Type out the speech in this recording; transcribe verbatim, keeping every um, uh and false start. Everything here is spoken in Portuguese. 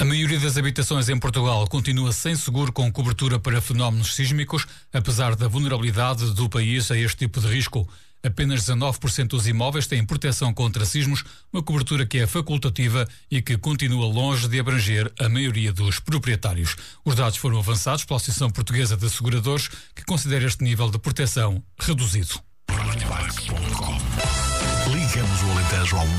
A maioria das habitações em Portugal continua sem seguro com cobertura para fenómenos sísmicos, apesar da vulnerabilidade do país a este tipo de risco. Apenas dezanove por cento dos imóveis têm proteção contra sismos, uma cobertura que é facultativa e que continua longe de abranger a maioria dos proprietários. Os dados foram avançados pela Associação Portuguesa de Seguradores, que considera este nível de proteção reduzido. Ligamos o Alentejo ao